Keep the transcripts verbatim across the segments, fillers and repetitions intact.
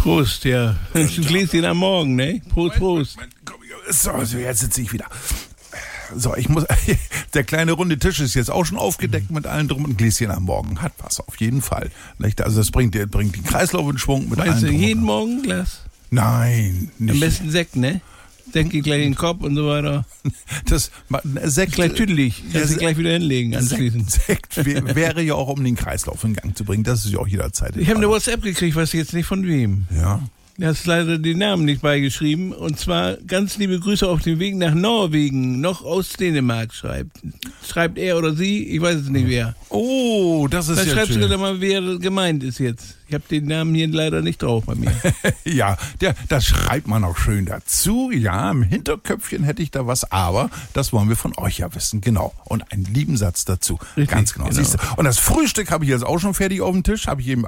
Prost, ja. Ein Gläschen am Morgen, ne? Prost, Prost. So, also jetzt sitze ich wieder. So, ich muss, der kleine runde Tisch ist jetzt auch schon aufgedeckt mit allen drum. Ein Gläschen am Morgen hat was, auf jeden Fall. Also das bringt, bringt den Kreislauf in Schwung mit Meinst allen du drum. jeden Morgen ein Glas? Nein, nicht. Am besten Sekt, ne? Sekt geht gleich in den Kopf und so weiter. Das, Sekt, gleich tüdelig. Kannst du gleich wieder hinlegen anschließend. Sekt, Sekt wäre ja auch, um den Kreislauf in Gang zu bringen. Das ist ja auch jederzeit. Ich habe eine WhatsApp gekriegt, weiß jetzt nicht von wem. Ja. Du hast leider den Namen nicht beigeschrieben. Und zwar ganz liebe Grüße auf dem Weg nach Norwegen, noch aus Dänemark schreibt. Schreibt er oder sie, ich weiß es nicht wer. Oh, das ist Dann ja schreibst schön. du doch mal, wer gemeint ist jetzt. Ich habe den Namen hier leider nicht drauf bei mir. Ja, der, das schreibt man auch schön dazu. Ja, im Hinterköpfchen hätte ich da was, aber das wollen wir von euch ja wissen. Genau. Und einen lieben Satz dazu. Richtig, Ganz genau. genau. Siehst du? Und das Frühstück habe ich jetzt auch schon fertig auf dem Tisch. Habe ich eben...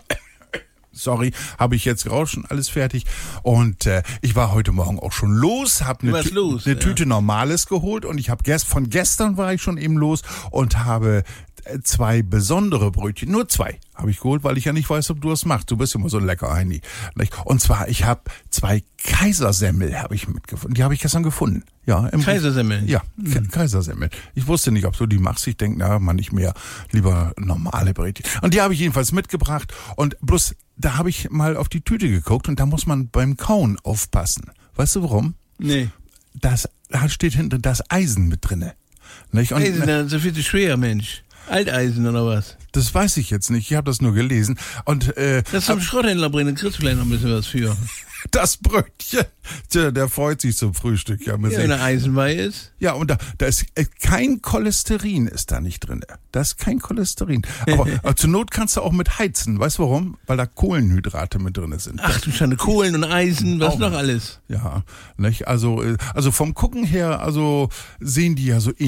Sorry, habe ich jetzt raus, schon alles fertig. Und äh, ich war heute Morgen auch schon los, habe eine, Tü- los, eine ja. Tüte Normales geholt und ich habe gest- von gestern war ich schon eben los und habe äh, zwei besondere Brötchen, nur zwei habe ich geholt, weil ich ja nicht weiß, ob du das machst. Du bist immer so lecker, Heini. Und zwar, ich habe zwei Kaisersemmel habe ich mitgefunden. Die habe ich gestern gefunden. Ja, im Kaisersemmeln? Ja, mhm. Kaisersemmeln. Ich wusste nicht, ob du die machst. Ich denke, na, man nicht mehr, lieber normale Brötchen. Und die habe ich jedenfalls mitgebracht. Und bloß, da habe ich mal auf die Tüte geguckt und da muss man beim Kauen aufpassen. Weißt du warum? Nee. Das, da steht hinten das Eisen mit drinne. Nicht? Und, Eisen, das ist viel zu schwer, Mensch. Alteisen oder was? Das weiß ich jetzt nicht. Ich habe das nur gelesen. Und äh, Das zum Schrotthändler bringen, dann kriegst du vielleicht noch ein bisschen was für. das Brötchen, tja, der freut sich zum Frühstück. Ja, Ja, wenn er eisenweih ist. ja und da, da ist äh, kein Cholesterin ist da nicht drin. Da ist kein Cholesterin. Aber äh, zur Not kannst du auch mit heizen. Weißt du warum? Weil da Kohlenhydrate mit drin sind. Ach du Schande, Kohlen und Eisen, was Auch. noch alles? Ja, nicht? Also, äh, also vom Gucken her, also sehen die ja so ähnlich